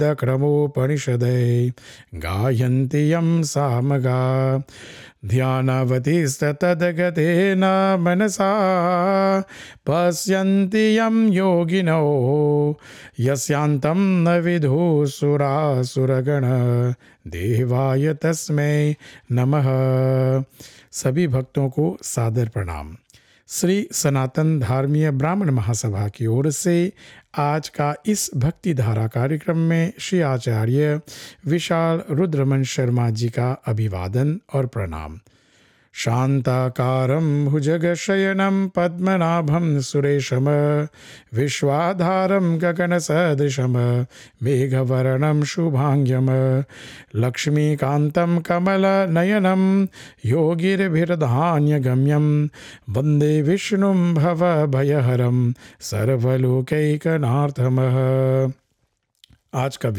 क्रमोपनिषदे गायन्ति यं सामगा ध्यानवतिस्ततद्गतेन मनसा पश्यन्ति यं योगिनो यस्यान्तं न विदुः देवाय तस्मै नमः। सभी भक्तों को सादर प्रणाम। श्री सनातन धर्मीय ब्राह्मण महासभा की ओर से आज का इस भक्ति धारा कार्यक्रम में श्री आचार्य विशाल रुद्रमन शर्मा जी का अभिवादन और प्रणाम। शांताकारं भुजगशयनं पद्मनाभं सुरेशम विश्वाधारं गगनसदृशम मेघवर्णं शुभांग्यम लक्ष्मीकान्तं कमलनयनं योगिर्भिर्धान्यगम्यं वन्दे विष्णुं भवभयहरं सर्वलोकैकनाथम्। आज का